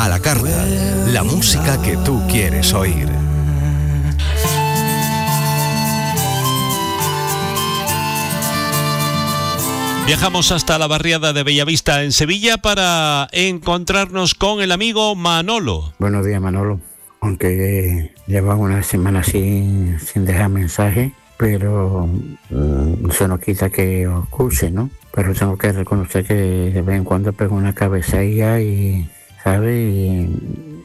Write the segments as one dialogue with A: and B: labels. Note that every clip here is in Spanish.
A: A la carta, la música que tú quieres oír.
B: Viajamos hasta la barriada de Bellavista en Sevilla para encontrarnos con el amigo Manolo.
C: Buenos días, Manolo. Aunque lleva una semana sin dejar mensaje, pero eso no quita que os escuche, ¿no? Pero tengo que reconocer que de vez en cuando pego una cabecilla y, ¿sabes? Y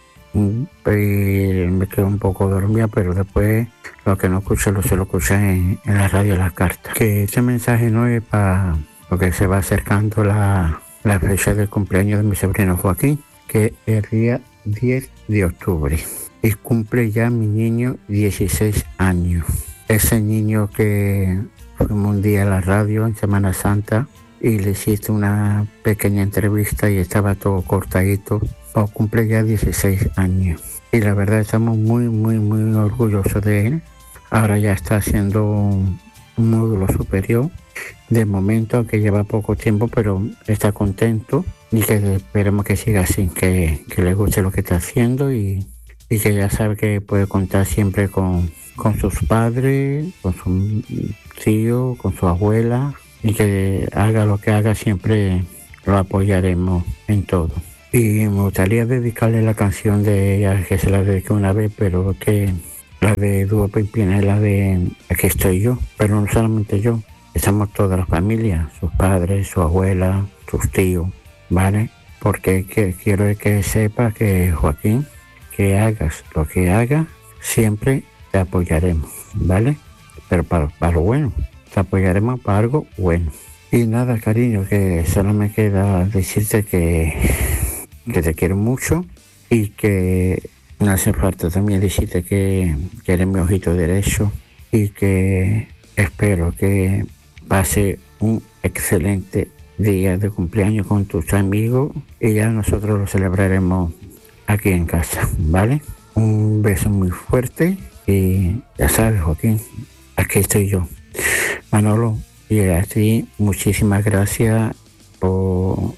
C: me quedo un poco dormida, pero después lo que no escucho se lo escucha en la radio Las Cartas. Que este mensaje no es para... porque se va acercando la fecha del cumpleaños de mi sobrino Joaquín, que es el día 10 de octubre. Y cumple ya mi niño 16 años. Ese niño que fuimos un día a la radio en Semana Santa y le hiciste una pequeña entrevista y estaba todo cortadito. Cumple ya 16 años. Y la verdad estamos muy, muy, muy orgullosos de él. Ahora ya está haciendo un módulo superior. De momento, que lleva poco tiempo, pero está contento y que esperemos que siga así, que le guste lo que está haciendo y que ya sabe que puede contar siempre con sus padres, con su tío, con su abuela, y que haga lo que haga siempre lo apoyaremos en todo. Y me gustaría dedicarle la canción de ella, que se la dediqué una vez, pero que la de Dúo Pimpina es la de Aquí estoy yo, pero no solamente yo. Estamos toda la familia, sus padres, su abuela, sus tíos, ¿vale? Porque quiero que sepa que, Joaquín, que hagas lo que hagas, siempre te apoyaremos, ¿vale? Pero para lo bueno, te apoyaremos para algo bueno. Y nada, cariño, que solo me queda decirte que te quiero mucho y que no hace falta también decirte que eres mi ojito derecho y que espero que pase un excelente día de cumpleaños con tus amigos y ya nosotros lo celebraremos aquí en casa, ¿vale? Un beso muy fuerte y ya sabes, Joaquín, aquí estoy yo. Manolo, y a ti muchísimas gracias por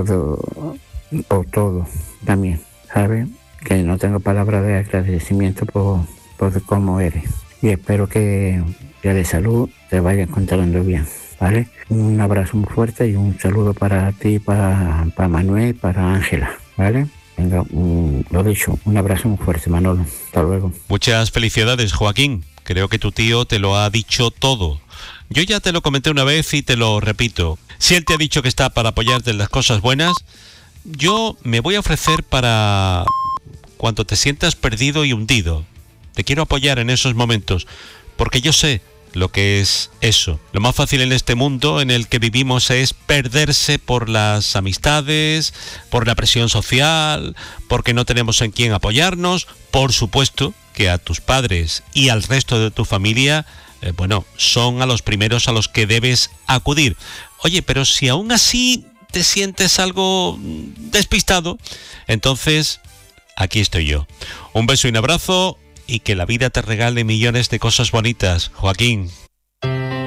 C: todo también, ¿sabes? Que no tengo palabras de agradecimiento por cómo eres. Y espero que de salud te vaya encontrando bien, ¿vale? Un abrazo muy fuerte y un saludo para ti, para Manuel y para Ángela, ¿vale? Venga, lo dicho, un abrazo muy fuerte, Manolo. Hasta luego.
B: Muchas felicidades, Joaquín. Creo que tu tío te lo ha dicho todo. Yo ya te lo comenté una vez y te lo repito. Si él te ha dicho que está para apoyarte en las cosas buenas, yo me voy a ofrecer para cuando te sientas perdido y hundido. Te quiero apoyar en esos momentos, porque yo sé lo que es eso. Lo más fácil en este mundo en el que vivimos es perderse por las amistades, por la presión social, porque no tenemos en quién apoyarnos. Por supuesto que a tus padres y al resto de tu familia, son a los primeros a los que debes acudir. Oye, pero si aún así te sientes algo despistado, entonces aquí estoy yo. Un beso y un abrazo. Y que la vida te regale millones de cosas bonitas, Joaquín.